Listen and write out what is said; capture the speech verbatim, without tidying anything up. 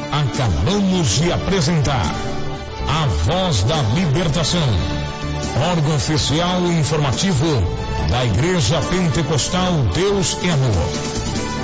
acabamos de apresentar A Voz da Libertação, órgão oficial e informativo da Igreja Pentecostal Deus é Amor.